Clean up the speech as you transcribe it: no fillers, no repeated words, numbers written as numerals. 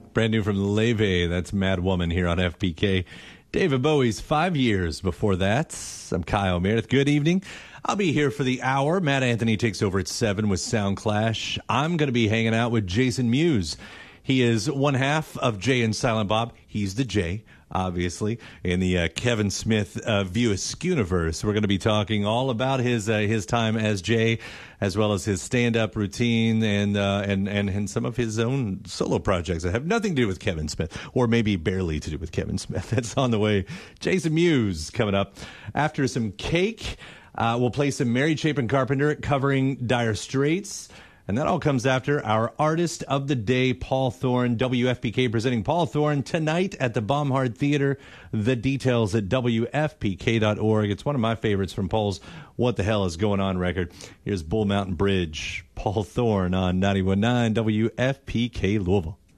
Brand new from Leve. That's Mad Woman here on FPK. David Bowie's 5 years before that. I'm Kyle Meredith. Good evening. I'll be here for the hour. Matt Anthony takes over at 7 with Sound Clash. I'm going to be hanging out with Jason Mewes. He is one half of Jay and Silent Bob. He's the Jay, obviously, in the Kevin Smith View Askewniverse. We're going to be talking all about his time as Jay, as well as his stand-up routine and some of his own solo projects that have nothing to do with Kevin Smith, or maybe barely to do with Kevin Smith. That's on the way. Jason Mewes coming up. After some cake, we'll play some Mary Chapin Carpenter covering Dire Straits. And that all comes after our Artist of the Day, Paul Thorn. WFPK presenting Paul Thorn tonight at the Baumhard Theater. The details at WFPK.org. It's one of my favorites from Paul's What the Hell is Going On record. Here's Bull Mountain Bridge, Paul Thorn on 91.9 WFPK Louisville.